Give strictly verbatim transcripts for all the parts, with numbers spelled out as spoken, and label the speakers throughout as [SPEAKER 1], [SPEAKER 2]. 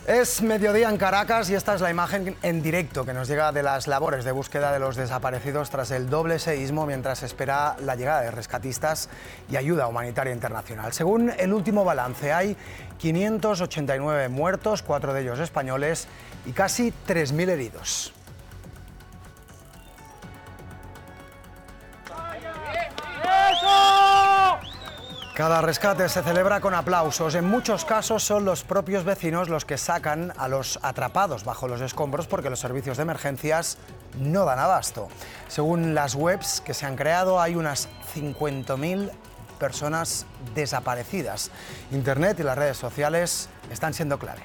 [SPEAKER 1] Es mediodía en Caracas y esta es la imagen en directo que nos llega de las labores de búsqueda de los desaparecidos tras el doble seísmo mientras espera la llegada de rescatistas y ayuda humanitaria internacional. Según el último balance, hay quinientos ochenta y nueve muertos, cuatro de ellos españoles, y casi tres mil heridos. Cada rescate se celebra con aplausos. En muchos casos son los propios vecinos los que sacan a los atrapados bajo los escombros porque los servicios de emergencias no dan abasto. Según las webs que se han creado, hay unas cincuenta mil personas desaparecidas. Internet y las redes sociales están siendo clave.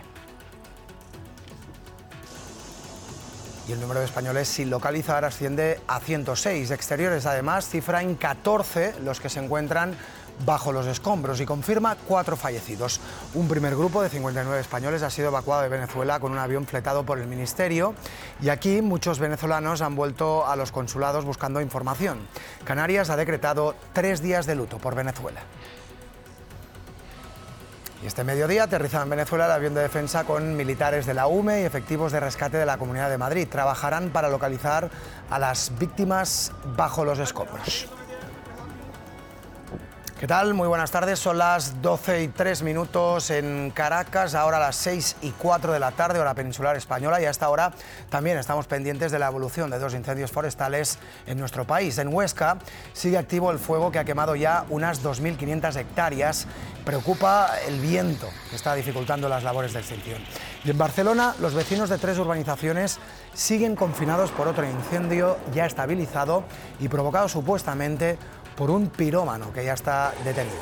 [SPEAKER 1] Y el número de españoles sin localizar asciende a ciento seis. Exteriores, además, cifra en catorce los que se encuentran bajo los escombros y confirma cuatro fallecidos. Un primer grupo de cincuenta y nueve españoles ha sido evacuado de Venezuela con un avión fletado por el Ministerio y aquí muchos venezolanos han vuelto a los consulados buscando información. Canarias ha decretado tres días de luto por Venezuela. Y este mediodía aterriza en Venezuela el avión de defensa con militares de la U M E y efectivos de rescate de la Comunidad de Madrid. Trabajarán para localizar a las víctimas bajo los escombros. ¿Qué tal? Muy buenas tardes. Son las doce y tres minutos en Caracas, ahora las seis y cuatro de la tarde, hora peninsular española, y a esta hora también estamos pendientes de la evolución de dos incendios forestales en nuestro país. En Huesca sigue activo el fuego que ha quemado ya unas dos mil quinientas hectáreas. Preocupa el viento que está dificultando las labores de extinción. Y en Barcelona, los vecinos de tres urbanizaciones siguen confinados por otro incendio ya estabilizado y provocado supuestamente por un pirómano que ya está detenido.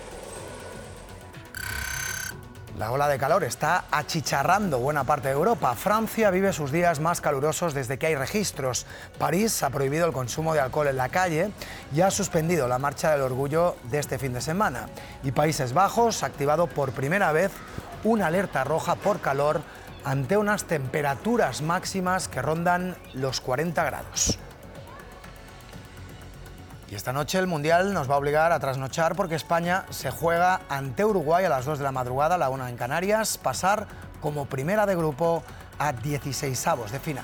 [SPEAKER 1] La ola de calor está achicharrando buena parte de Europa. Francia vive sus días más calurosos desde que hay registros. París ha prohibido el consumo de alcohol en la calle y ha suspendido la marcha del orgullo de este fin de semana. Y Países Bajos ha activado por primera vez una alerta roja por calor ante unas temperaturas máximas que rondan los cuarenta grados. Y esta noche el Mundial nos va a obligar a trasnochar porque España se juega ante Uruguay a las dos de la madrugada, a la una en Canarias, pasar como primera de grupo a dieciseisavos de final.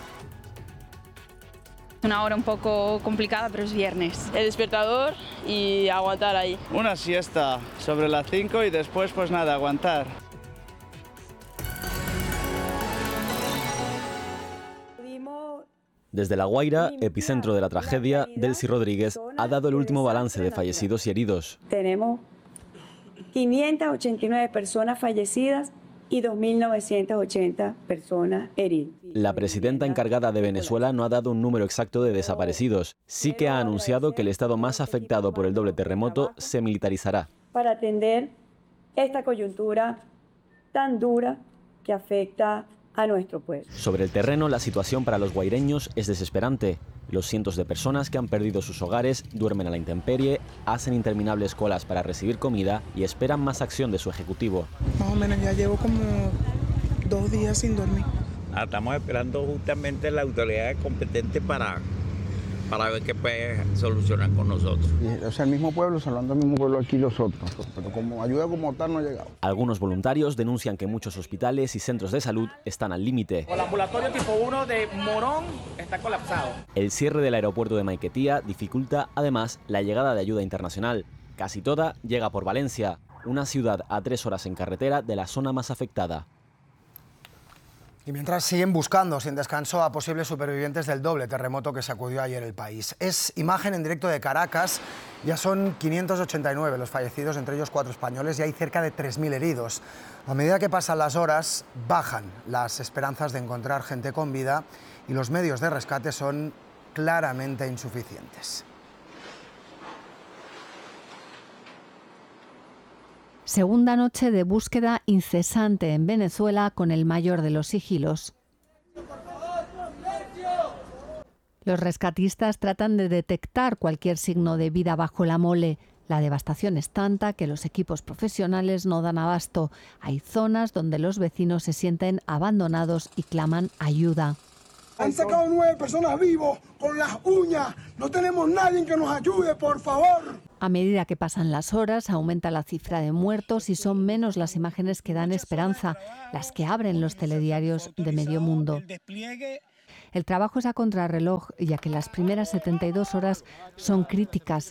[SPEAKER 2] Una hora un poco complicada, pero es viernes.
[SPEAKER 3] El despertador y aguantar ahí.
[SPEAKER 4] Una siesta sobre las cinco y después pues nada, aguantar.
[SPEAKER 5] Desde La Guaira, epicentro de la tragedia, Delcy Rodríguez ha dado el último balance de fallecidos y heridos.
[SPEAKER 6] Tenemos quinientas ochenta y nueve personas fallecidas y dos mil novecientas ochenta personas heridas.
[SPEAKER 5] La presidenta encargada de Venezuela no ha dado un número exacto de desaparecidos. Sí que ha anunciado que el estado más afectado por el doble terremoto se militarizará.
[SPEAKER 6] Para atender esta coyuntura tan dura que afecta a nuestro pueblo.
[SPEAKER 5] Sobre el terreno, la situación para los guaireños es desesperante. Los cientos de personas que han perdido sus hogares duermen a la intemperie, hacen interminables colas para recibir comida y esperan más acción de su ejecutivo.
[SPEAKER 7] Más o menos ya llevo como dos días sin dormir.
[SPEAKER 8] Ah, estamos esperando justamente la autoridad competente para, para ver qué puede solucionar con nosotros.
[SPEAKER 9] Y, o sea, el mismo pueblo, salvando el mismo pueblo aquí los otros, pero como ayuda como tal no ha llegado.
[SPEAKER 5] Algunos voluntarios denuncian que muchos hospitales y centros de salud están al límite.
[SPEAKER 10] El ambulatorio tipo uno de Morón está colapsado.
[SPEAKER 5] El cierre del aeropuerto de Maiquetía dificulta además la llegada de ayuda internacional. Casi toda llega por Valencia, una ciudad a tres horas en carretera de la zona más afectada.
[SPEAKER 1] Y mientras siguen buscando sin descanso a posibles supervivientes del doble terremoto que sacudió ayer el país. Es imagen en directo de Caracas, ya son quinientos ochenta y nueve los fallecidos, entre ellos cuatro españoles, y hay cerca de tres mil heridos. A medida que pasan las horas, bajan las esperanzas de encontrar gente con vida y los medios de rescate son claramente insuficientes.
[SPEAKER 11] Segunda noche de búsqueda incesante en Venezuela con el mayor de los sigilos. Los rescatistas tratan de detectar cualquier signo de vida bajo la mole. La devastación es tanta que los equipos profesionales no dan abasto. Hay zonas donde los vecinos se sienten abandonados y claman ayuda.
[SPEAKER 12] Han sacado nueve personas vivos con las uñas. No tenemos nadie que nos ayude, por favor.
[SPEAKER 11] A medida que pasan las horas, aumenta la cifra de muertos y son menos las imágenes que dan esperanza, las que abren los telediarios de medio mundo. El trabajo es a contrarreloj, ya que las primeras setenta y dos horas son críticas.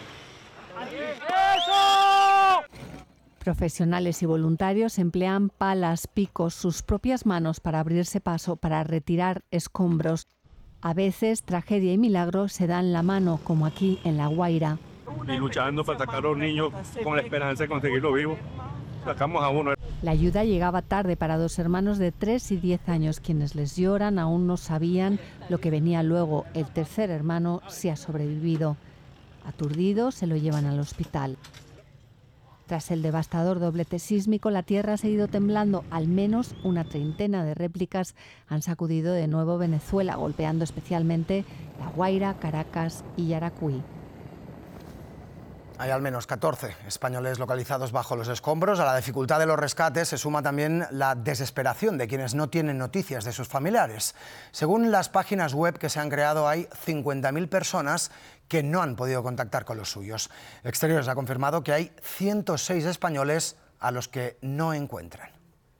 [SPEAKER 11] Profesionales y voluntarios emplean palas, picos, sus propias manos para abrirse paso, para retirar escombros. A veces, tragedia y milagro se dan la mano, como aquí en La Guaira.
[SPEAKER 12] Y luchando para sacar a los niños con la esperanza de conseguirlo vivo. Sacamos a uno.
[SPEAKER 11] La ayuda llegaba tarde para dos hermanos de tres y diez años. Quienes les lloran aún no sabían lo que venía luego. El tercer hermano sí ha sobrevivido. Aturdido, se lo llevan al hospital. Tras el devastador doblete sísmico, la tierra ha seguido temblando. Al menos una treintena de réplicas han sacudido de nuevo Venezuela, golpeando especialmente La Guaira, Caracas y Yaracuy.
[SPEAKER 1] Hay al menos catorce españoles localizados bajo los escombros. A la dificultad de los rescates se suma también la desesperación de quienes no tienen noticias de sus familiares. Según las páginas web que se han creado, hay cincuenta mil personas que no han podido contactar con los suyos. Exteriores ha confirmado que hay ciento seis españoles a los que no encuentran.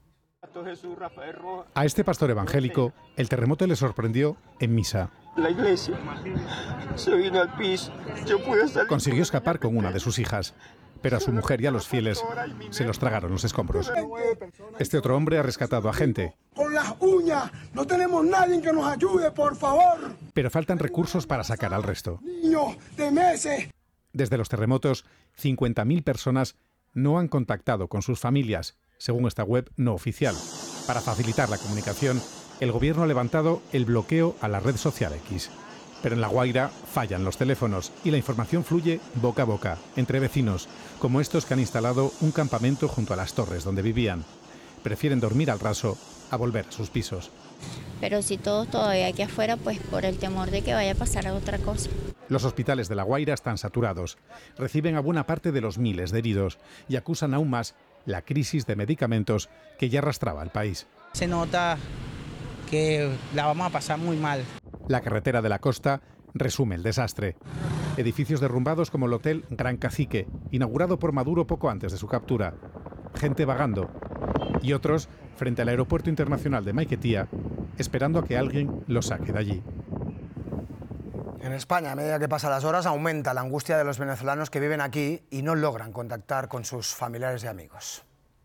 [SPEAKER 13] A este pastor evangélico, el terremoto le sorprendió en misa.
[SPEAKER 14] La iglesia se vino al piso. Yo pude salir.
[SPEAKER 13] Consiguió escapar con una de sus hijas, pero a su mujer y a los fieles se los tragaron los escombros. Este otro hombre ha rescatado a gente.
[SPEAKER 15] Con las uñas, no tenemos nadie que nos ayude, por favor.
[SPEAKER 13] Pero faltan recursos para sacar al resto.
[SPEAKER 15] Niños de meses.
[SPEAKER 13] Desde los terremotos, cincuenta mil personas no han contactado con sus familias, según esta web no oficial. Para facilitar la comunicación, el gobierno ha levantado el bloqueo a la red social X. Pero en La Guaira fallan los teléfonos y la información fluye boca a boca, entre vecinos, como estos que han instalado un campamento junto a las torres donde vivían. Prefieren dormir al raso a volver a sus pisos.
[SPEAKER 16] Pero si todos todavía aquí afuera, pues por el temor de que vaya a pasar a otra cosa.
[SPEAKER 13] Los hospitales de La Guaira están saturados, reciben a buena parte de los miles de heridos y acusan aún más la crisis de medicamentos que ya arrastraba al país.
[SPEAKER 17] Se nota que la vamos a pasar muy mal.
[SPEAKER 13] La carretera de la costa resume el desastre. Edificios derrumbados como el Hotel Gran Cacique, inaugurado por Maduro poco antes de su captura. Gente vagando. Y otros frente al aeropuerto internacional de Maiquetía, esperando a que alguien los saque de allí.
[SPEAKER 1] En España, a medida que pasan las horas, aumenta la angustia de los venezolanos que viven aquí y no logran contactar con sus familiares y amigos.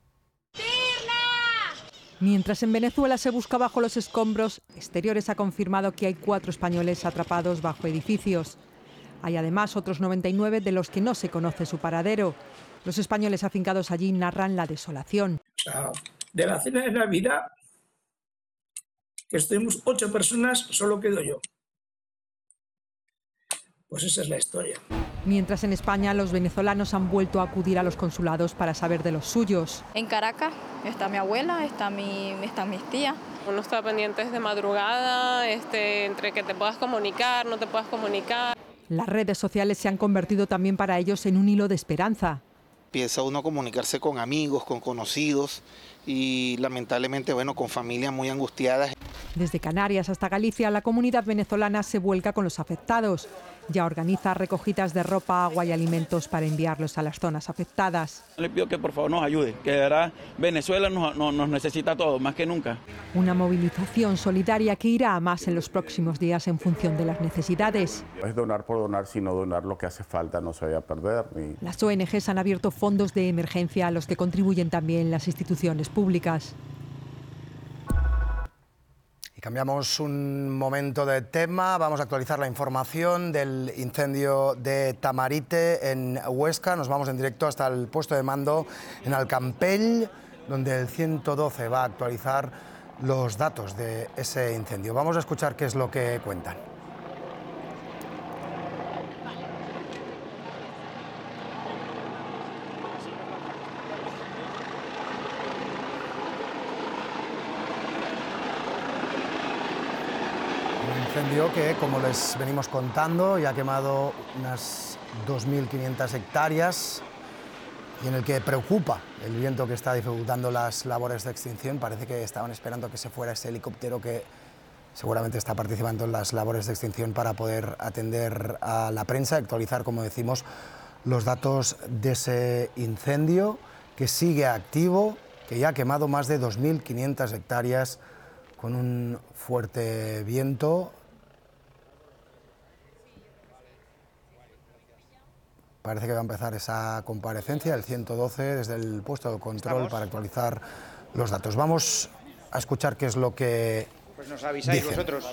[SPEAKER 18] Mientras en Venezuela se busca bajo los escombros, Exteriores ha confirmado que hay cuatro españoles atrapados bajo edificios. Hay además otros noventa y nueve de los que no se conoce su paradero. Los españoles afincados allí narran la desolación.
[SPEAKER 15] De la cena de Navidad, que estuvimos ocho personas, solo quedo yo. Pues esa es la historia.
[SPEAKER 18] Mientras en España los venezolanos han vuelto a acudir a los consulados para saber de los suyos.
[SPEAKER 2] En Caracas está mi abuela, está mi, están mis tías.
[SPEAKER 3] Uno está pendiente de madrugada, este, entre que te puedas comunicar, no te puedas comunicar.
[SPEAKER 18] Las redes sociales se han convertido también para ellos en un hilo de esperanza.
[SPEAKER 19] Empieza uno a comunicarse con amigos, con conocidos y lamentablemente, bueno, con familias muy angustiadas.
[SPEAKER 18] Desde Canarias hasta Galicia, la comunidad venezolana se vuelca con los afectados. Ya organiza recogidas de ropa, agua y alimentos para enviarlos a las zonas afectadas.
[SPEAKER 4] Le pido que por favor nos ayude, que de verdad Venezuela nos, nos, nos necesita a todos, más que nunca.
[SPEAKER 18] Una movilización solidaria que irá a más en los próximos días en función de las necesidades.
[SPEAKER 20] No es donar por donar, sino donar lo que hace falta, no se vaya a perder. Ni...
[SPEAKER 18] Las O N Ges han abierto fondos de emergencia a los que contribuyen también las instituciones públicas.
[SPEAKER 1] Cambiamos un momento de tema, vamos a actualizar la información del incendio de Tamarite en Huesca. Nos vamos en directo hasta el puesto de mando en Alcampell, donde el ciento doce va a actualizar los datos de ese incendio. Vamos a escuchar qué es lo que cuentan. Incendio que, como les venimos contando, ya ha quemado unas dos mil quinientas hectáreas y en el que preocupa el viento que está dificultando las labores de extinción. Parece que estaban esperando que se fuera ese helicóptero que seguramente está participando en las labores de extinción para poder atender a la prensa y actualizar, como decimos, los datos de ese incendio que sigue activo, que ya ha quemado más de dos mil quinientas hectáreas con un fuerte viento. Parece que va a empezar esa comparecencia del ciento doce desde el puesto de control ¿Estamos? para actualizar los datos. Vamos a escuchar qué es lo que
[SPEAKER 10] Pues nos avisáis
[SPEAKER 1] dicen.
[SPEAKER 10] vosotros.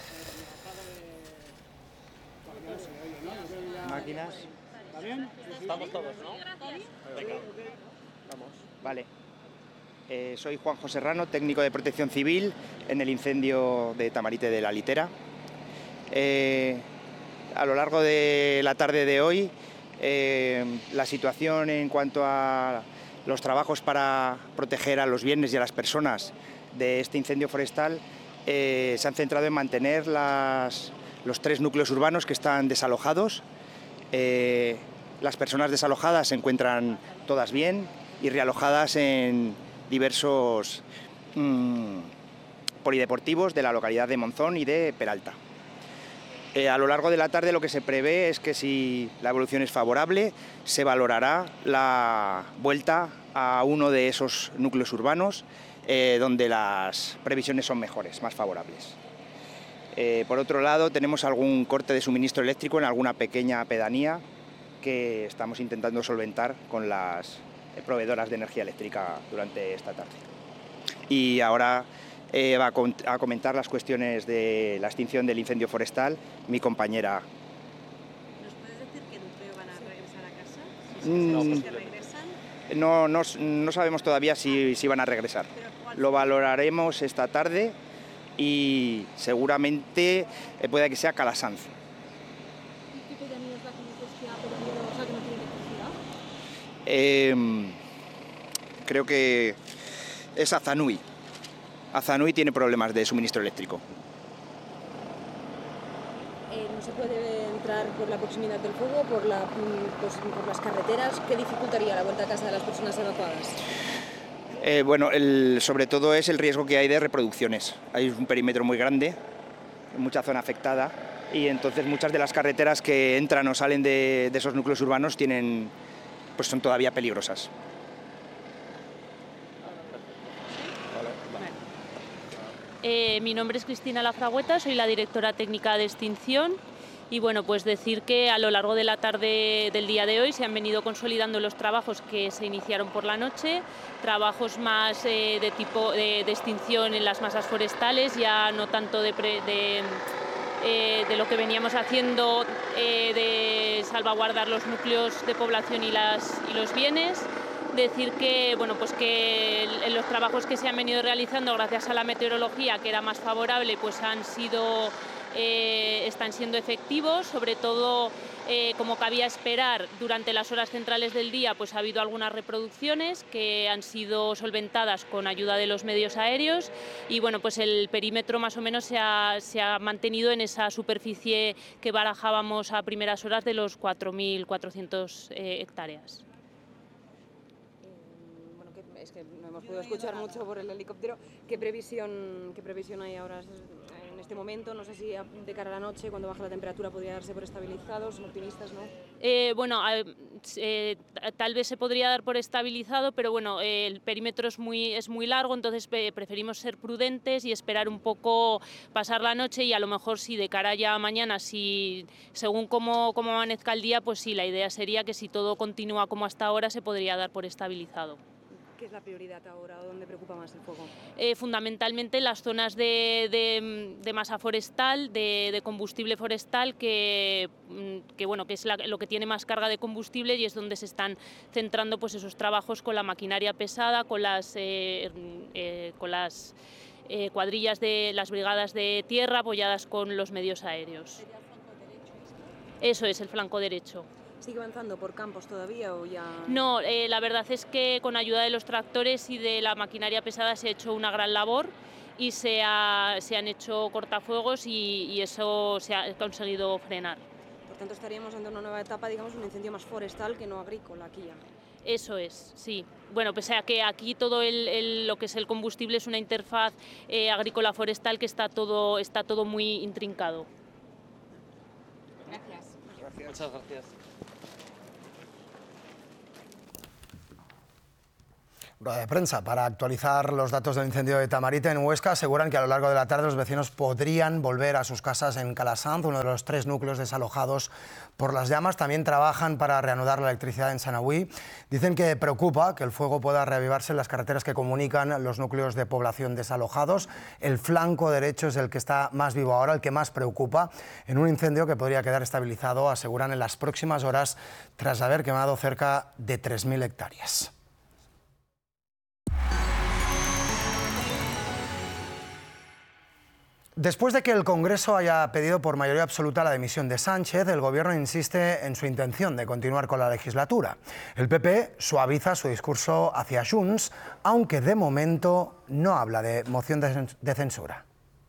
[SPEAKER 10] Máquinas.
[SPEAKER 21] ¿Está bien?
[SPEAKER 10] Estamos todos, ¿no? Venga. Vamos. Vale. Eh, soy Juanjo Serrano, técnico de protección civil en el incendio de Tamarite de la Litera. Eh, a lo largo de la tarde de hoy, eh, la situación en cuanto a los trabajos para proteger a los bienes y a las personas de este incendio forestal eh, se han centrado en mantener las, los tres núcleos urbanos que están desalojados. Eh, las personas desalojadas se encuentran todas bien y realojadas en diversos mmm, polideportivos de la localidad de Monzón y de Peralta. Eh, a lo largo de la tarde lo que se prevé es que si la evolución es favorable, se valorará la vuelta a uno de esos núcleos urbanos eh, donde las previsiones son mejores, más favorables. Eh, por otro lado, tenemos algún corte de suministro eléctrico en alguna pequeña pedanía que estamos intentando solventar con las proveedoras de energía eléctrica durante esta tarde. Y ahora eh, va a, a comentar las cuestiones de la extinción del incendio forestal mi compañera.
[SPEAKER 21] ¿Nos puedes decir qué núcleo van a regresar a casa? Si no, pues, regresan.
[SPEAKER 10] No, no, no sabemos todavía si, si van a regresar. Lo valoraremos esta tarde y seguramente eh, puede que sea Calasanz.
[SPEAKER 21] ¿Qué tipo de pedanía es la que ha perdido, o sea, que no tiene electricidad?
[SPEAKER 10] Eh, creo que es Azanui. Azanui tiene problemas de suministro eléctrico.
[SPEAKER 21] Eh, ¿No se puede entrar por la proximidad del fuego, por, la, pues, por las carreteras? ¿Qué dificultaría la vuelta a casa de las personas evacuadas?
[SPEAKER 10] Eh, bueno, el, sobre todo es el riesgo que hay de reproducciones. Hay un perímetro muy grande, mucha zona afectada, y entonces muchas de las carreteras que entran o salen de, de esos núcleos urbanos tienen, pues son todavía peligrosas.
[SPEAKER 22] Eh, mi nombre es Cristina Lafragüeta, soy la directora técnica de extinción. Y bueno, pues decir que a lo largo de la tarde del día de hoy se han venido consolidando los trabajos que se iniciaron por la noche, trabajos más eh, de tipo de, de extinción en las masas forestales, ya no tanto de, pre, de, eh, de lo que veníamos haciendo eh, de salvaguardar los núcleos de población y, las, y los bienes. Decir que, bueno, pues que en los trabajos que se han venido realizando gracias a la meteorología, que era más favorable, pues han sido... Eh, están siendo efectivos, sobre todo eh, como cabía esperar durante las horas centrales del día, pues ha habido algunas reproducciones que han sido solventadas con ayuda de los medios aéreos y bueno, pues el perímetro más o menos se ha, se ha mantenido en esa superficie que barajábamos a primeras horas de los cuatro mil cuatrocientas eh, hectáreas.
[SPEAKER 21] Bueno, que, es que no hemos podido escuchar mucho por el helicóptero. ¿Qué previsión, qué previsión hay ahora en este momento? No sé si de cara a la noche, cuando baja la temperatura, podría darse por estabilizado. Son optimistas, ¿no?
[SPEAKER 22] Eh, bueno, eh, tal vez se podría dar por estabilizado, pero bueno, eh, el perímetro es muy, es muy largo, entonces eh, preferimos ser prudentes y esperar un poco, pasar la noche y a lo mejor si de cara ya a mañana, si según cómo, cómo amanezca el día, pues sí, la idea sería que si todo continúa como hasta ahora se podría dar por estabilizado.
[SPEAKER 21] ¿Qué es la prioridad ahora o dónde preocupa más el fuego?
[SPEAKER 22] Eh, fundamentalmente las zonas de, de, de masa forestal, de, de combustible forestal, que, que, bueno, que es la, lo que tiene más carga de combustible y es donde se están centrando pues, esos trabajos con la maquinaria pesada, con las, eh, eh, con las eh, cuadrillas de las brigadas de tierra apoyadas con los medios aéreos. Eso es el flanco derecho.
[SPEAKER 21] ¿Sigue avanzando por campos todavía o ya...?
[SPEAKER 22] No, eh, la verdad es que con ayuda de los tractores y de la maquinaria pesada se ha hecho una gran labor y se, ha, se han hecho cortafuegos y, y eso se ha conseguido frenar.
[SPEAKER 21] Por tanto, estaríamos ante una nueva etapa, digamos, un incendio más forestal que no agrícola aquí ya.
[SPEAKER 22] Eso es, sí. Bueno, pese a que aquí todo el, el, lo que es el combustible es una interfaz eh, agrícola-forestal que está todo, está todo muy intrincado.
[SPEAKER 21] Gracias.
[SPEAKER 10] Gracias. Muchas gracias.
[SPEAKER 1] Rueda de prensa para actualizar los datos del incendio de Tamarite en Huesca. Aseguran que a lo largo de la tarde los vecinos podrían volver a sus casas en Calasanz, uno de los tres núcleos desalojados por las llamas. También trabajan para reanudar la electricidad en Sanagüí. Dicen que preocupa que el fuego pueda reavivarse en las carreteras que comunican los núcleos de población desalojados. El flanco derecho es el que está más vivo ahora, el que más preocupa, en un incendio que podría quedar estabilizado, aseguran, en las próximas horas, tras haber quemado cerca de tres mil hectáreas. Después de que el Congreso haya pedido por mayoría absoluta la dimisión de Sánchez, el Gobierno insiste en su intención de continuar con la legislatura. El P P suaviza su discurso hacia Junts, aunque de momento no habla de moción de censura.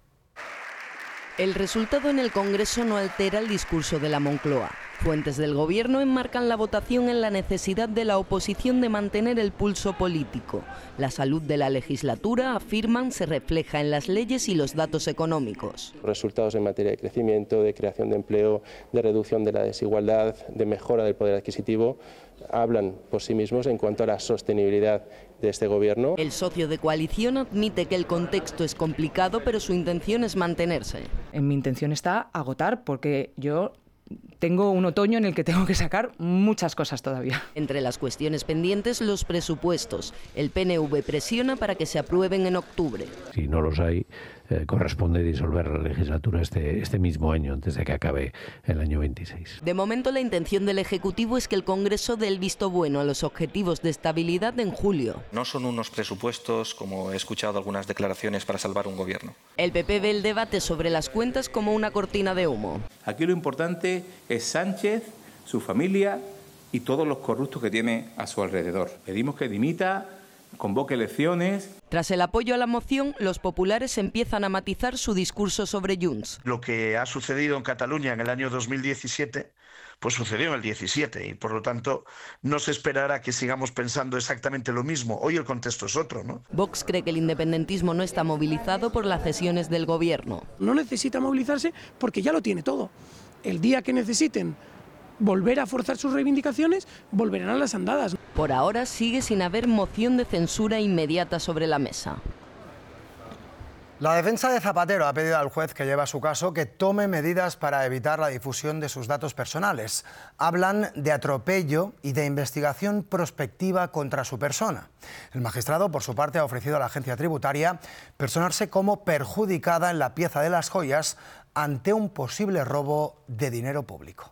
[SPEAKER 6] El resultado en el Congreso no altera el discurso de la Moncloa. Fuentes del Gobierno enmarcan la votación en la necesidad de la oposición de mantener el pulso político. La salud de la legislatura, afirman, se refleja en las leyes y los datos económicos.
[SPEAKER 7] Resultados en materia de crecimiento, de creación de empleo, de reducción de la desigualdad, de mejora del poder adquisitivo, hablan por sí mismos en cuanto a la sostenibilidad de este Gobierno.
[SPEAKER 6] El socio de coalición admite que el contexto es complicado, pero su intención es mantenerse.
[SPEAKER 23] En mi intención está agotar, porque yo tengo un otoño en el que tengo que sacar muchas cosas todavía.
[SPEAKER 6] Entre las cuestiones pendientes, los presupuestos. El P N V presiona para que se aprueben en octubre.
[SPEAKER 24] Si no los hay, eh, corresponde disolver la legislatura este, este mismo año, antes de que acabe el año veintiséis.
[SPEAKER 6] De momento, la intención del Ejecutivo es que el Congreso dé el visto bueno a los objetivos de estabilidad en julio.
[SPEAKER 25] No son unos presupuestos, como he escuchado algunas declaraciones, para salvar un gobierno.
[SPEAKER 6] El P P ve el debate sobre las cuentas como una cortina de humo.
[SPEAKER 26] Aquí lo importante es Sánchez, su familia y todos los corruptos que tiene a su alrededor. Pedimos que dimita, convoque elecciones.
[SPEAKER 6] Tras el apoyo a la moción, los populares empiezan a matizar su discurso sobre Junts.
[SPEAKER 27] Lo que ha sucedido en Cataluña en el año dos mil diecisiete, pues sucedió en el diecisiete y por lo tanto no se esperará que sigamos pensando exactamente lo mismo. Hoy el contexto es otro, ¿no?
[SPEAKER 6] Vox cree que el independentismo no está movilizado por las cesiones del Gobierno.
[SPEAKER 15] No necesita movilizarse porque ya lo tiene todo. El día que necesiten volver a forzar sus reivindicaciones, volverán a las andadas.
[SPEAKER 6] Por ahora sigue sin haber moción de censura inmediata sobre la mesa.
[SPEAKER 1] La defensa de Zapatero ha pedido al juez que lleva su caso que tome medidas para evitar la difusión de sus datos personales. Hablan de atropello y de investigación prospectiva contra su persona. El magistrado, por su parte, ha ofrecido a la agencia tributaria personarse como perjudicada en la pieza de las joyas ante un posible robo de dinero público.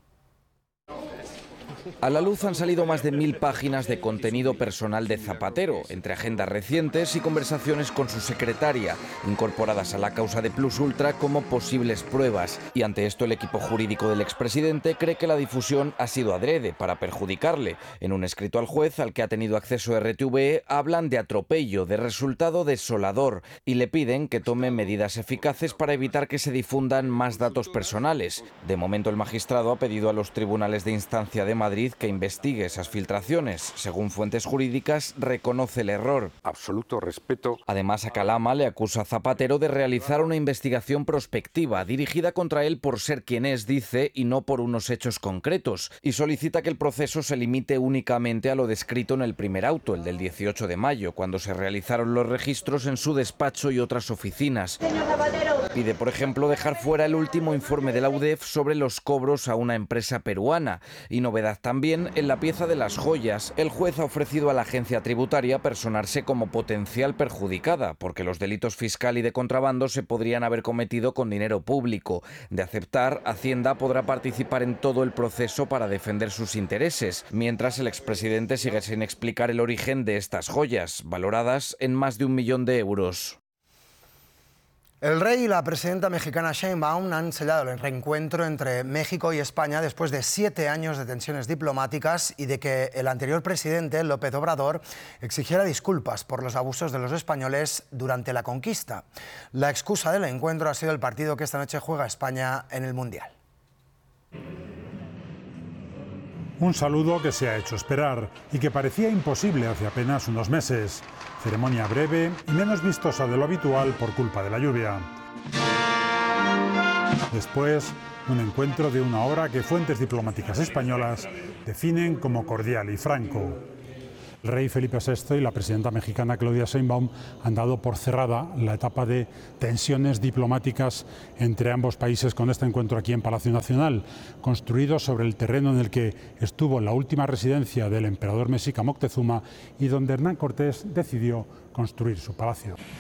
[SPEAKER 28] A la luz han salido más de mil páginas de contenido personal de Zapatero, entre agendas recientes y conversaciones con su secretaria, incorporadas a la causa de Plus Ultra como posibles pruebas. Y ante esto, el equipo jurídico del expresidente cree que la difusión ha sido adrede para perjudicarle. En un escrito al juez, al que ha tenido acceso R T V E, hablan de atropello, de resultado desolador, y le piden que tome medidas eficaces para evitar que se difundan más datos personales. De momento, el magistrado ha pedido a los tribunales de instancia de Madrid que investigue esas filtraciones. Según fuentes jurídicas, reconoce el error.
[SPEAKER 29] Absoluto respeto.
[SPEAKER 28] Además, a Calama le acusa a Zapatero de realizar una investigación prospectiva dirigida contra él por ser quien es, dice, y no por unos hechos concretos, y solicita que el proceso se limite únicamente a lo descrito en el primer auto, el del dieciocho de mayo, cuando se realizaron los registros en su despacho y otras oficinas. Pide, por ejemplo, dejar fuera el último informe de la U D E F sobre los cobros a una empresa peruana. Y novedad también en la pieza de las joyas. El juez ha ofrecido a la agencia tributaria personarse como potencial perjudicada, porque los delitos fiscal y de contrabando se podrían haber cometido con dinero público. De aceptar, Hacienda podrá participar en todo el proceso para defender sus intereses, mientras el expresidente sigue sin explicar el origen de estas joyas, valoradas en más de un millón de euros.
[SPEAKER 1] El rey y la presidenta mexicana Sheinbaum han sellado el reencuentro entre México y España después de siete años de tensiones diplomáticas y de que el anterior presidente, López Obrador, exigiera disculpas por los abusos de los españoles durante la conquista. La excusa del encuentro ha sido el partido que esta noche juega España en el Mundial.
[SPEAKER 30] Un saludo que se ha hecho esperar y que parecía imposible hace apenas unos meses. Ceremonia breve y menos vistosa de lo habitual por culpa de la lluvia. Después, un encuentro de una hora que fuentes diplomáticas españolas definen como cordial y franco. El rey Felipe sexto y la presidenta mexicana Claudia Sheinbaum han dado por cerrada la etapa de tensiones diplomáticas entre ambos países con este encuentro aquí en Palacio Nacional, construido sobre el terreno en el que estuvo la última residencia del emperador mexica Moctezuma y donde Hernán Cortés decidió construir su palacio.